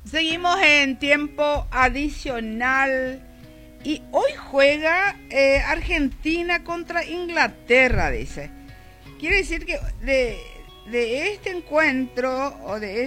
Seguimos en tiempo adicional y hoy juega Argentina contra Inglaterra, dice. Quiere decir que de este encuentro o de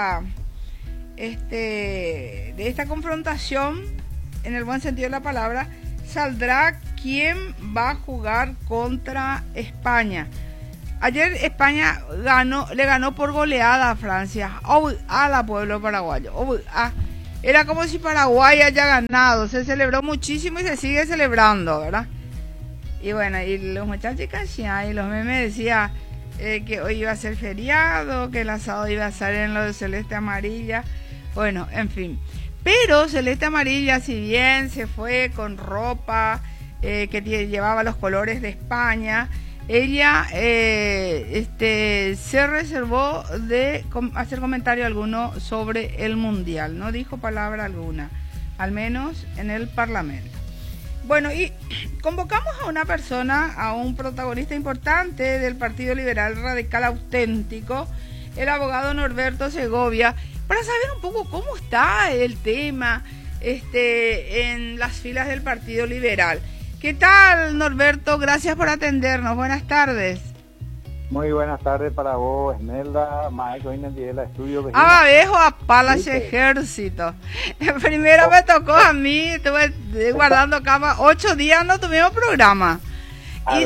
esta confrontación, en el buen sentido de la palabra, saldrá quién va a jugar contra España. Ayer España le ganó por goleada a Francia, a la pueblo paraguayo. Era como si Paraguay haya ganado, se celebró muchísimo y se sigue celebrando, ¿verdad? Y bueno, y los muchachos y los memes decían que hoy iba a ser feriado, que el asado iba a ser en lo de celeste amarilla, bueno, en fin. Pero celeste amarilla, si bien se fue con ropa que llevaba los colores de España, ella se reservó de hacer comentario alguno sobre el Mundial, no dijo palabra alguna, al menos en el Parlamento. Bueno, y convocamos a una persona, a un protagonista importante del Partido Liberal Radical Auténtico, el abogado Norberto Segovia, para saber un poco cómo está el tema en las filas del Partido Liberal. ¿Qué tal, Norberto? Gracias por atendernos. Buenas tardes. Muy buenas tardes para vos, Esmelda, Maestro Inés de la Estudio. Viejo a palas ejército. Primero me tocó a mí, estuve guardando cama. 8 días no tuvimos programa. Y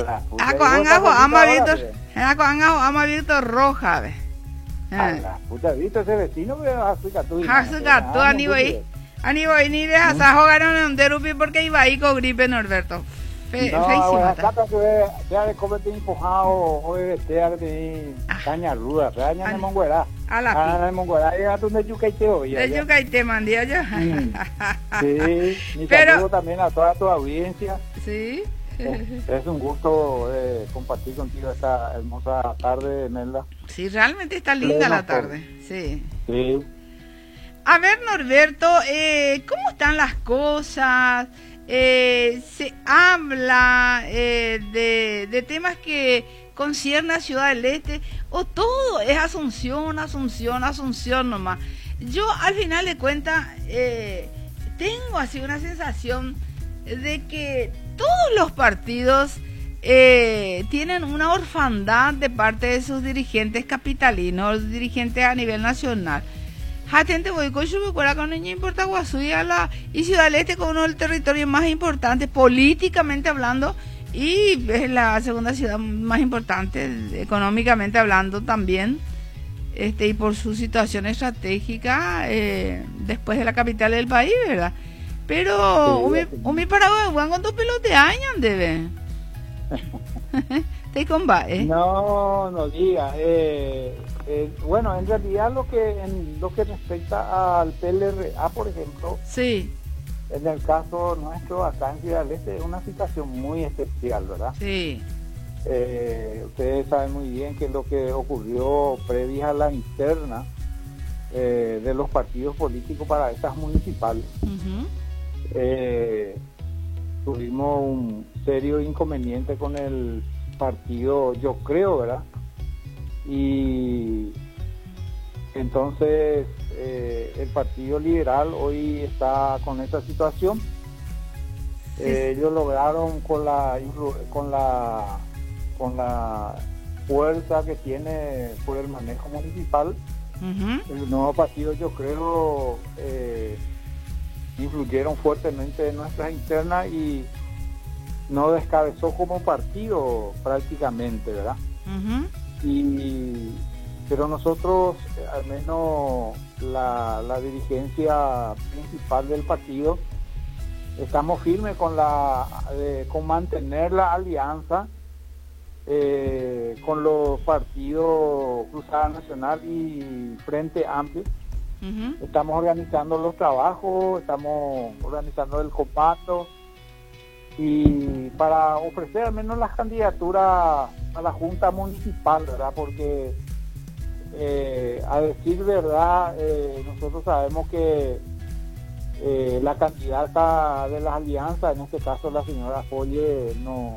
ama Víctor Roja, ve. Puta, ¿viste ese vecino? Anibo, ni de asa jugaron en Derupi porque iba ahí con gripe, Norberto. No, acá te ha de comerte empujado o de vestea que te caña ruda, pero ya no monguera. A la de monguera, ya tú de yucaite hoy. De yucaite, mandía yo. Sí, mi saludo también a toda tu audiencia. Sí. Es un gusto compartir contigo esta hermosa tarde, Melda. Sí, realmente está linda la tarde, sí. Sí. A ver, Norberto, ¿cómo están las cosas? Se habla de temas que conciernen a Ciudad del Este, o todo es Asunción nomás. Yo al final de cuentas tengo así una sensación de que todos los partidos tienen una orfandad de parte de sus dirigentes capitalinos, dirigentes a nivel nacional. Gente voy con su con niña importa Guazú y Ciudad del Este con uno del territorio más importante políticamente hablando y es la segunda ciudad más importante económicamente hablando también, y por su situación estratégica después de la capital del país, ¿verdad? Pero mi Paraguay con dos pelote años debe. ¿Te combate? No diga. Bueno, en realidad lo que respecta al PLRA, por ejemplo, sí, en el caso nuestro acá en Ciudad del Este es una situación muy especial, ¿verdad? Sí. Ustedes saben muy bien que lo que ocurrió previa a la interna de los partidos políticos para estas municipales, tuvimos un serio inconveniente con el partido, yo creo, ¿verdad? Y entonces el Partido Liberal hoy está con esta situación. Ellos lograron con la fuerza que tiene por el manejo municipal, el nuevo partido, yo creo, influyeron fuertemente en nuestras internas y no descabezó como partido prácticamente, ¿verdad? Pero nosotros, al menos la dirigencia principal del partido, estamos firmes con mantener la alianza con los partidos Cruzada Nacional y Frente Amplio. Estamos organizando los trabajos, estamos organizando el compacto y para ofrecer al menos las candidaturas a la Junta Municipal, ¿verdad? Porque a decir verdad, nosotros sabemos que la candidata de las alianzas, en este caso la señora Folle, no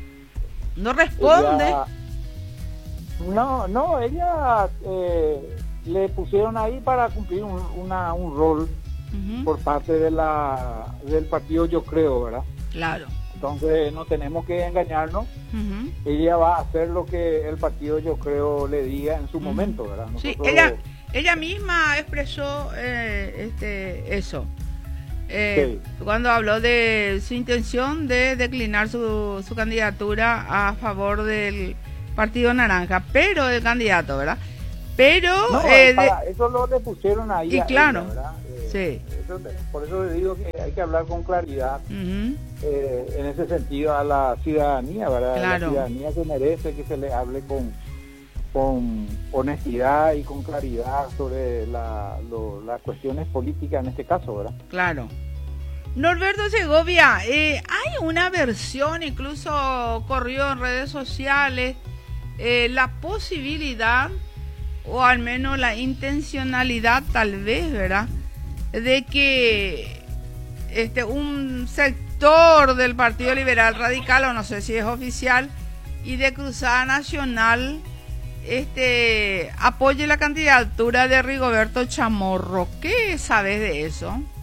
responde. Ella le pusieron ahí para cumplir un rol por parte del partido, yo creo, ¿verdad? Claro. Entonces no tenemos que engañarnos. Ella va a hacer lo que el partido, yo creo, le diga en su momento, ¿verdad? Sí, ella misma expresó eso. Sí. Cuando habló de su intención de declinar su candidatura a favor del Partido Naranja, pero del candidato, ¿verdad? Pero no, eso lo le pusieron ahí. Y claro, ella, ¿verdad? Sí. Por eso le digo que hay que hablar con claridad en ese sentido a la ciudadanía, ¿verdad? Claro. La ciudadanía se merece que se le hable con honestidad y con claridad sobre las cuestiones políticas en este caso, ¿verdad? Claro. Norberto Segovia, hay una versión, incluso corrió en redes sociales, la posibilidad, o al menos la intencionalidad tal vez, ¿verdad?, de que un sector del Partido Liberal Radical, o no sé si es oficial, y de Cruzada Nacional apoye la candidatura de Rigoberto Chamorro. ¿Qué sabes de eso?